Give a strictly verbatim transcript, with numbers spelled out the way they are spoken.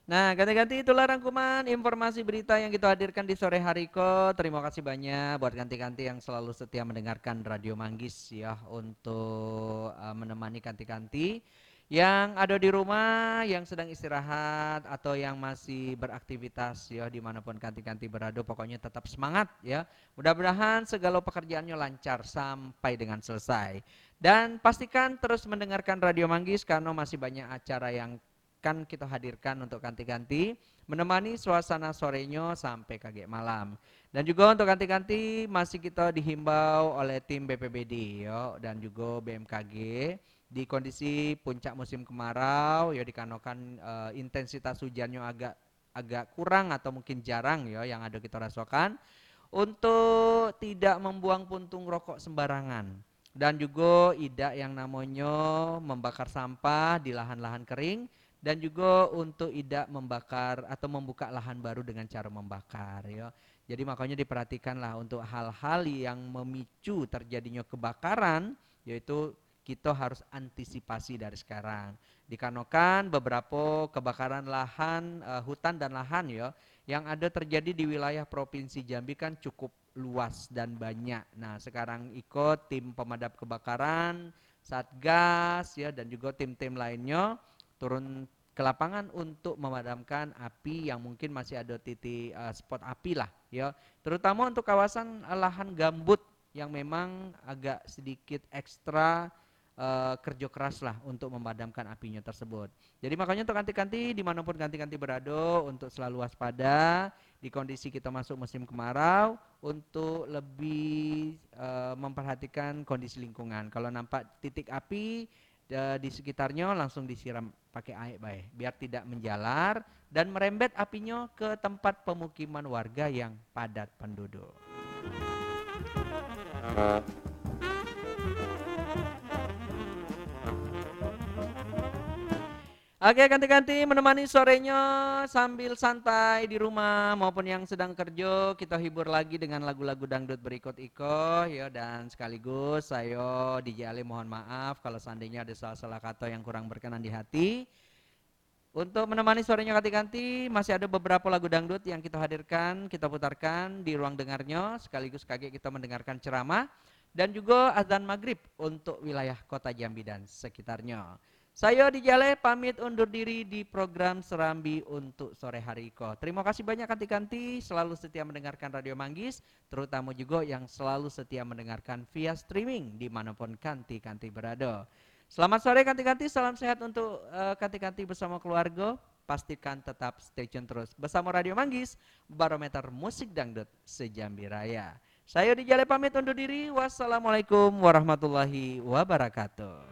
Nah, ganti-ganti itulah rangkuman informasi berita yang kita hadirkan di sore hari ko. Terima kasih banyak buat ganti-ganti yang selalu setia mendengarkan Radio Manggis ya untuk uh, menemani ganti-ganti yang ada di rumah, yang sedang istirahat atau yang masih beraktivitas ya dimanapun ganti-ganti berada. Pokoknya tetap semangat ya. Mudah-mudahan segala pekerjaannya lancar sampai dengan selesai. Dan pastikan terus mendengarkan Radio Manggis karena masih banyak acara yang kan kita hadirkan untuk ganti-ganti menemani suasana sorenya sampai kagek malam. Dan juga untuk ganti-ganti masih kita dihimbau oleh tim B P B D yo dan juga B M K G di kondisi puncak musim kemarau ya dikarenakan uh, intensitas hujannya agak agak kurang atau mungkin jarang ya yang ada kita rasakan untuk tidak membuang puntung rokok sembarangan dan juga tidak yang namanya membakar sampah di lahan-lahan kering dan juga untuk tidak membakar atau membuka lahan baru dengan cara membakar ya. Jadi makanya diperhatikanlah untuk hal-hal yang memicu terjadinya kebakaran yaitu kita harus antisipasi dari sekarang. Dikarenakan beberapa kebakaran lahan, uh, hutan dan lahan ya yang ada terjadi di wilayah Provinsi Jambi kan cukup luas dan banyak. Nah, sekarang ikut tim pemadam kebakaran, Satgas ya dan juga tim-tim lainnya turun ke lapangan untuk memadamkan api yang mungkin masih ada titik uh, spot api lah ya. Terutama untuk kawasan uh, lahan gambut yang memang agak sedikit ekstra uh, kerja keras lah untuk memadamkan apinya tersebut. Jadi makanya untuk ganti-ganti dimanapun ganti-ganti berada untuk selalu waspada di kondisi kita masuk musim kemarau untuk lebih uh, memperhatikan kondisi lingkungan. Kalau nampak titik api uh, di sekitarnya langsung disiram pakai air baik biar tidak menjalar dan merembet apinya ke tempat pemukiman warga yang padat penduduk. Oke, ganti-ganti menemani sorenya sambil santai di rumah maupun yang sedang kerja, kita hibur lagi dengan lagu-lagu dangdut berikut iko ya dan sekaligus saya D J Ali mohon maaf kalau seandainya ada salah-salah kata yang kurang berkenan di hati. Untuk menemani sorenya ganti-ganti masih ada beberapa lagu dangdut yang kita hadirkan, kita putarkan di ruang dengarnya sekaligus kaget kita mendengarkan ceramah dan juga azan maghrib untuk wilayah kota Jambi dan sekitarnya. Saya Dijale pamit undur diri di program Serambi untuk sore hari ko. Terima kasih banyak kanti-kanti selalu setia mendengarkan Radio Manggis, terutama juga yang selalu setia mendengarkan via streaming dimanapun kanti-kanti berada. Selamat sore kanti-kanti, salam sehat untuk uh, kanti-kanti bersama keluarga. Pastikan tetap stay tune terus bersama Radio Manggis, barometer musik dangdut sejambi raya. Saya Dijale pamit undur diri. Wassalamualaikum warahmatullahi wabarakatuh.